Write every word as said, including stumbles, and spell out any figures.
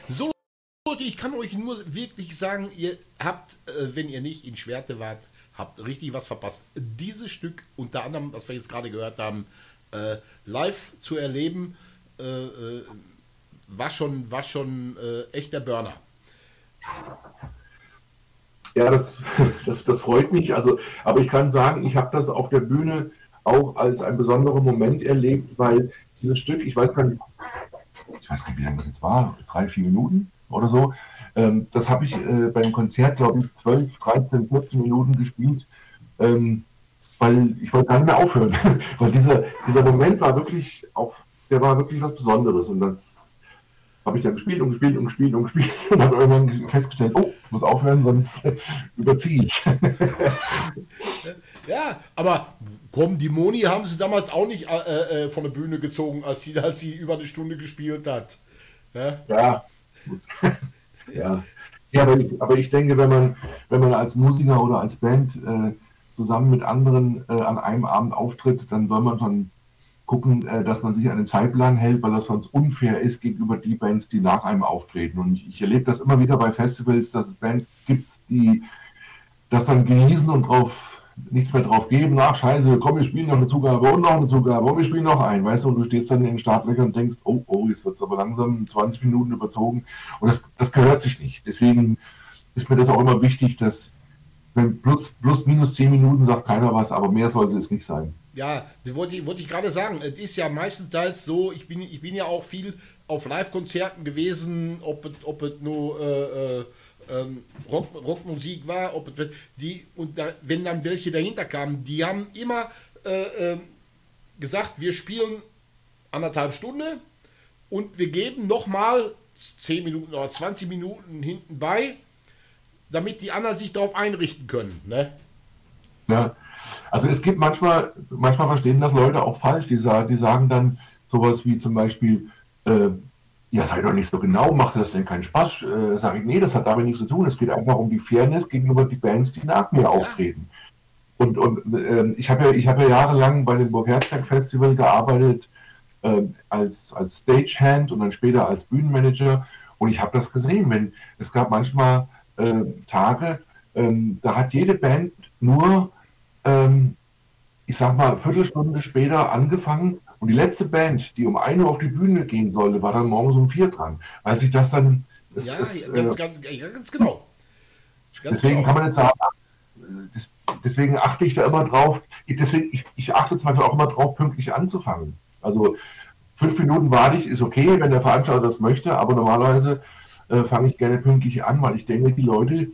So, Leute, ich kann euch nur wirklich sagen, ihr habt, äh, wenn ihr nicht in Schwerte wart, habt richtig was verpasst. Dieses Stück, unter anderem, was wir jetzt gerade gehört haben, äh, live zu erleben, äh, äh, war schon, war schon äh, echt der Burner. Ja, das, das, das freut mich. Also, aber ich kann sagen, ich habe das auf der Bühne auch als einen besonderen Moment erlebt, weil dieses Stück, ich weiß gar nicht, ich weiß gar nicht, wie lange das jetzt war, drei, vier Minuten oder so. Ähm, das habe ich äh, beim Konzert, glaube ich, zwölf, dreizehn, vierzehn Minuten gespielt, ähm, weil ich wollte gar nicht mehr aufhören. Weil dieser, dieser Moment war wirklich auch, der war wirklich was Besonderes. Und das habe ich dann gespielt und gespielt und gespielt und gespielt und habe irgendwann festgestellt, oh, ich muss aufhören, sonst überziehe ich. Ja, aber komm, die Moni haben sie damals auch nicht äh, äh, von der Bühne gezogen, als sie, als sie über eine Stunde gespielt hat. Ja, Ja, gut. Ja, ja, aber ich, aber ich denke, wenn man, wenn man als Musiker oder als Band äh, zusammen mit anderen äh, an einem Abend auftritt, dann soll man schon gucken, äh, dass man sich an den Zeitplan hält, weil das sonst unfair ist gegenüber die Bands, die nach einem auftreten. Und ich, ich erlebe das immer wieder bei Festivals, dass es Bands gibt, die das dann genießen und drauf nichts mehr drauf geben. Ach, scheiße, komm, wir spielen noch eine Zugabe und noch eine Zugabe und wir spielen noch ein, weißt du, und du stehst dann in den Startlöchern und denkst, oh, oh, jetzt wird es aber langsam zwanzig Minuten überzogen. Und das, das gehört sich nicht. Deswegen ist mir das auch immer wichtig, dass wenn plus, plus minus zehn Minuten sagt keiner was, aber mehr sollte es nicht sein. ja, das wollte ich, wollte ich gerade sagen. Es ist ja meistenteils so, ich bin, ich bin ja auch viel auf Live-Konzerten gewesen, ob es, ob es nur äh, äh, ähm, Rock, Rockmusik war, ob es, die, und da, wenn dann welche dahinter kamen, die haben immer äh, äh, gesagt, wir spielen anderthalb Stunden und wir geben nochmal zehn Minuten oder zwanzig Minuten hinten bei, damit die anderen sich darauf einrichten können. Ne? Ja. Also es gibt manchmal, manchmal verstehen das Leute auch falsch, die, sa- die sagen dann sowas wie zum Beispiel, äh, ja, sei doch nicht so genau, macht das denn keinen Spaß? Äh, sage ich, nee, das hat damit nichts zu tun. Es geht einfach um die Fairness gegenüber die Bands, die nach mir Ja, auftreten. Und, und ähm, ich habe ja, ich hab ja jahrelang bei dem Burg Herzberg Festival gearbeitet, ähm, als, als Stagehand und dann später als Bühnenmanager. Und ich habe das gesehen, wenn es gab manchmal ähm, Tage, ähm, da hat jede Band nur, ähm, ich sag mal, eine Viertelstunde später angefangen. Und die letzte Band, die um ein Uhr auf die Bühne gehen sollte, war dann morgens um vier dran. Weil sich das dann, es, ja, es, äh, ganz, ganz, ja, ganz genau. Ganz deswegen genau. kann man jetzt sagen, das, deswegen achte ich da immer drauf, deswegen, ich, ich achte zum Beispiel auch immer drauf, pünktlich anzufangen. Also fünf Minuten warte ich, ist okay, wenn der Veranstalter das möchte, aber normalerweise äh, fange ich gerne pünktlich an, weil ich denke, die Leute,